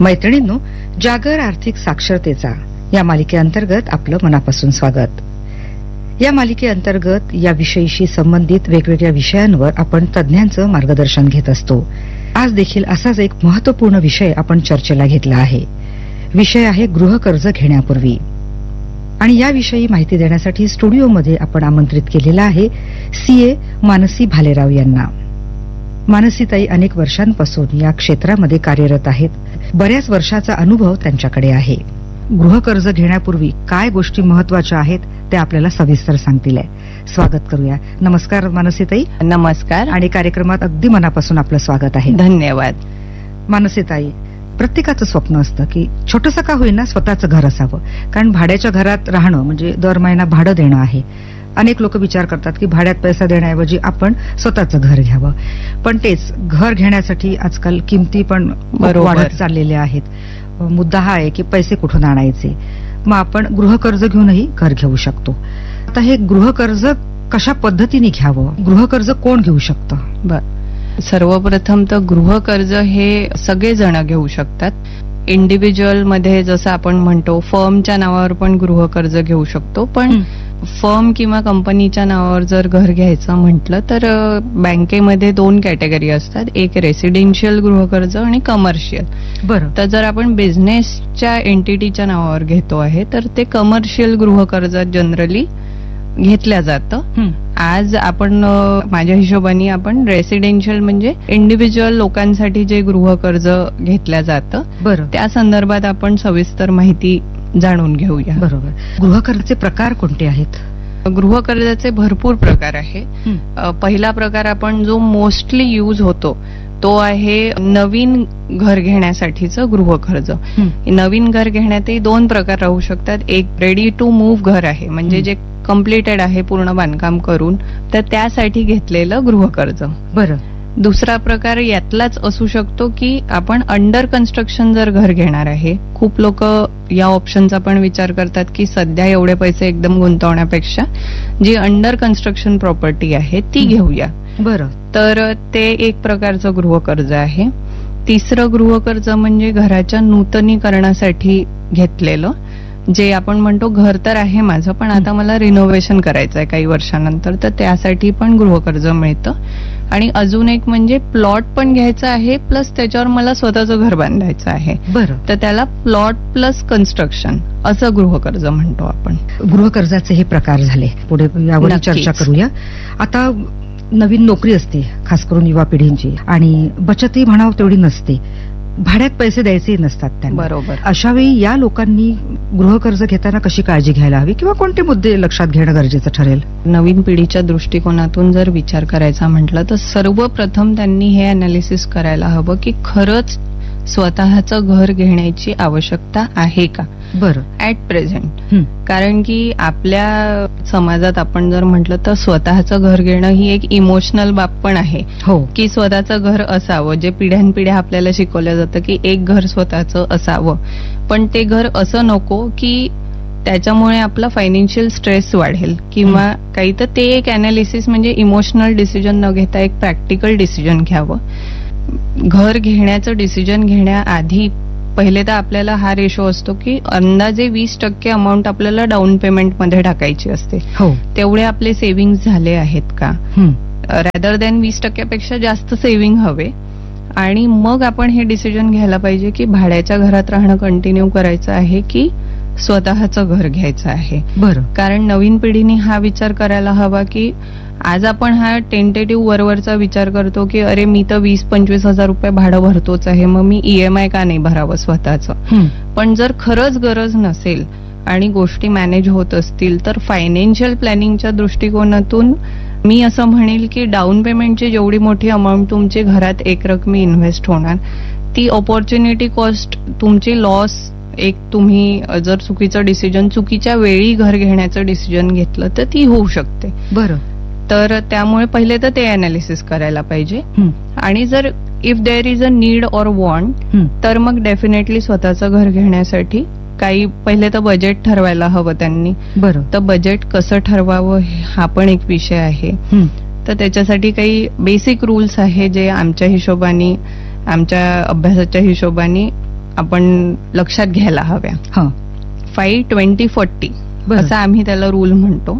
मैत्रिणींनो, जागर आर्थिक साक्षरतेचा या मालिकेअंतर्गत आपलं मनापासून स्वागत. या मालिकेअंतर्गत या विषयीशी संबंधित वेगवेगळ्या विषयांवर आपण तज्ञांचं मार्गदर्शन घेत असतो. आज देखील असाच एक महत्वपूर्ण विषय आपण चर्चेला घेतला आहे. विषय आहे गृहकर्ज घेण्यापूर्वी. आणि याविषयी माहिती देण्यासाठी स्टुडिओमध्ये आपण आमंत्रित केलेला आहे सीए मानसी भालेराव यांना. मानसीताई अनेक वर्षांपासून या क्षेत्रामध्ये कार्यरत आहेत. बऱ्याच वर्षाचा अनुभव त्यांच्याकडे आहे. गृहकर्ज घेण्यापूर्वी काय गोष्टी महत्वाच्या आहेत ते आपल्याला सविस्तर सांगतील. स्वागत करूया. नमस्कार मानसीताई. नमस्कार. आणि कार्यक्रमात अगदी मनापासून आपलं स्वागत आहे. धन्यवाद. मानसीताई, प्रत्येकाचं स्वप्न असतं की छोटंसं का होईना स्वतःचं घर असावं, कारण भाड्याच्या घरात राहणं म्हणजे दर महिना भाडं देणं आहे. अनेक लोक विचार करतात की भाड्यात पैसा देण्याऐवजी आपण स्वतःचं घर घ्यावं. पण तेच घर घेण्यासाठी आजकाल किमती पण वाढत चाललेल्या आहेत. मुद्दा हा आहे की पैसे कुठून आणायचे. मग आपण गृहकर्ज घेऊनही घर घेऊ शकतो. आता हे गृहकर्ज कशा पद्धतीने घ्यावं, गृहकर्ज कोण घेऊ शकतं? सर्वप्रथम तर गृहकर्ज हे सगळेजण घेऊ शकतात. इंडिव्हिज्युअल मध्ये जसं आपण म्हणतो फर्मच्या नावावर पण गृहकर्ज घेऊ शकतो. पण फर्म किंवा कंपनीच्या नावावर जर घर घ्यायचं म्हटलं तर बँकेमध्ये 2 कॅटेगरी असतात. एक रेसिडेन्शियल गृहकर्ज आणि कमर्शियल. बरं. तर जर आपण बिझनेसच्या एंटिटीच्या नावावर घेतो आहे तर ते कमर्शियल गृहकर्ज जनरली घेतल्या जातं. आज आपण माझ्या हिशोबाने आपण रेसिडेन्शियल म्हणजे इंडिव्हिज्युअल लोकांसाठी जे गृहकर्ज घेतल्या जातं, बरं, त्या संदर्भात आपण सविस्तर माहिती जाणून घेऊया. बरोबर. गृहकर्जाचे प्रकार कोणते आहेत? गृहकर्जाचे भरपूर प्रकार आहे. पहिला प्रकार आपण जो मोस्टली यूज होतो तो आहे नवीन घर घेण्यासाठीचं गृहकर्ज. नवीन घर घेण्यातही 2 प्रकार राहू शकतात. एक रेडी टू मूव्ह घर आहे, म्हणजे जे कम्प्लिटेड आहे पूर्ण बांधकाम करून, तर त्यासाठी घेतलेलं गृहकर्ज. बरं. दुसरा प्रकार यातलाच असू शकतो की आपण अंडर कन्स्ट्रक्शन जर घर घेणार आहे. खूप लोक या ऑप्शनचा पण विचार करतात की सध्या एवढे पैसे एकदम गुंतवण्यापेक्षा जी अंडर कन्स्ट्रक्शन प्रॉपर्टी आहे ती घेऊया. बरं. तर ते एक प्रकारचं गृहकर्ज आहे. तिसरं गृहकर्ज म्हणजे घराच्या नूतनीकरणासाठी घेतलेलं, जे आपण म्हणतो घर तर आहे माझं पण आता मला रिनोव्हेशन करायचं आहे काही वर्षानंतर, तर त्यासाठी पण गृहकर्ज मिळतं. आणि अजून एक म्हणजे प्लॉट पण घ्यायचा आहे प्लस त्याच्यावर मला स्वतःचं घर बांधायचं आहे. बरं. तर त्याला प्लॉट प्लस कन्स्ट्रक्शन असं गृहकर्ज म्हणतो आपण. गृहकर्जाचे हे प्रकार झाले. पुढे यावर चर्चा करूया. आता नवीन नोकरी असते खास करून युवा पिढींची, आणि बचतही म्हणावं तेवढी नसते. भाड्यात पैसे द्यायचे नसतात त्यांना. बरोबर. अशा वेळी या लोकांनी गृहकर्ज घेताना कशी काळजी घ्यायला हवी किंवा कोणते मुद्दे लक्षात घेणं गरजेचं ठरेल? नवीन पिढीच्या दृष्टिकोनातून जर विचार करायचा म्हटलं तर सर्वप्रथम त्यांनी हे अनालिसिस करायला हवं की खरंच स्वतःचं घर घेण्याची आवश्यकता आहे का. बरं. At present. कारण की आपल्या समाजात आपण जर म्हटलं तर स्वतःचं घर घेणं ही एक इमोशनल बाब पण आहे. हो. की स्वतःचं घर असावं, जे पिढ्यानपिढ्या आपल्याला शिकवलं जातं की एक घर स्वतःचं असावं. पण ते घर असं नको की त्याच्यामुळे आपला फायनान्शियल स्ट्रेस वाढेल किंवा काही. तर ते एक अनालिसिस म्हणजे इमोशनल डिसिजन न घेता एक प्रॅक्टिकल डिसिजन घ्यावं. घर घेण्याचं डिसिजन घेण्याआधी पहिले तर आपल्याला हा रेशो असतो की अंदाजे 20% अमाऊंट आपल्याला डाऊन पेमेंट मध्ये टाकायची असते. हो. तेवढे आपले सेव्हिंग झाले आहेत का, रॅदर दॅन 20% जास्त सेव्हिंग हवे. आणि मग आपण हे डिसिजन घ्यायला पाहिजे की भाड्याच्या घरात राहणं कंटिन्यू करायचं आहे की स्वतःचं घर घ्यायचं आहे. बरं. कारण नवीन पिढीने हा विचार करायला हवा की आज आपण हा टेंटेटिव्ह वरवरचा विचार करतो की अरे मी तर 20-25 हजार रुपये भाडं भरतोच आहे, मग मी EMI का नाही भरावं स्वतःचं. पण जर खरंच गरज नसेल आणि गोष्टी मॅनेज होत असतील तर फायनान्शियल प्लॅनिंगच्या दृष्टिकोनातून मी असं म्हणेल की डाऊन पेमेंटची जेवढी मोठी अमाऊंट तुमची घरात एकरकमी इन्व्हेस्ट होणार, ती ऑपॉर्च्युनिटी कॉस्ट तुमची लॉस, एक तुम्ही जर चुकीचं डिसिजन चुकीच्या वेळी घर घेण्याचं डिसिजन घेतलं तर ती होऊ शकते. बरं. तर त्यामुळे पहिले तर ते अनालिसिस करायला पाहिजे. आणि जर if there is a need or want तर मग डेफिनेटली स्वतःचं घर घेण्यासाठी काही पहिले तर बजेट ठरवायला हवं त्यांनी. बरं. तर बजेट कसं ठरवावं हा पण एक विषय आहे. तर त्याच्यासाठी काही बेसिक रूल्स आहे जे आमच्या हिशोबाने, आमच्या अभ्यासाच्या हिशोबाने आपण लक्षात घ्यायला हव्या. 5, 20, 40 बरं. असं आम्ही त्याला रूल म्हणतो.